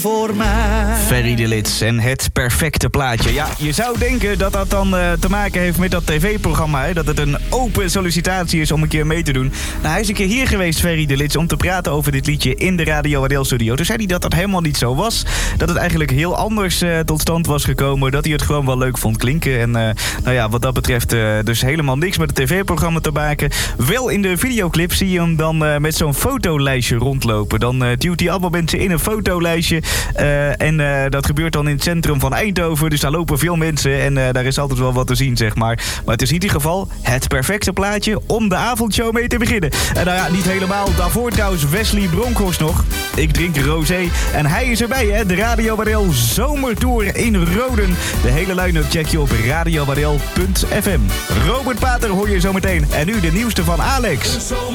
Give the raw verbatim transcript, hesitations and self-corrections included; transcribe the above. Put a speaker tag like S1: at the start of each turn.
S1: Voor mij.
S2: Ferry de Lits en het perfecte plaatje. Ja, je zou denken dat dat dan uh, te maken heeft met dat tv-programma. Hè? Dat het een open sollicitatie is om een keer mee te doen. Nou, hij is een keer hier geweest, Ferry de Lits, om te praten over dit liedje in de Radio Adel studio. Toen zei hij dat dat helemaal niet zo was. Dat het eigenlijk heel anders uh, tot stand was gekomen. Dat hij het gewoon wel leuk vond klinken. En uh, nou ja, wat dat betreft uh, dus helemaal niks met het tv-programma te maken. Wel in de videoclip zie je hem dan uh, met zo'n fotolijstje rondlopen. Dan uh, duwt hij allemaal mensen in een fotolijstje. Uh, en uh, dat gebeurt dan in het centrum van Eindhoven. Dus daar lopen veel mensen en uh, daar is altijd wel wat te zien, zeg maar. Maar het is in ieder geval het perfecte plaatje om de avondshow mee te beginnen. En nou ja, niet helemaal. Daarvoor trouwens Wesley Bronkhorst nog. Ik drink rosé. En hij is erbij, hè. De Radio Adel Zomertour in Roden. De hele line-up check je op radio adel punt f m. Robert Pater hoor je zometeen. En nu de nieuwste van Alex.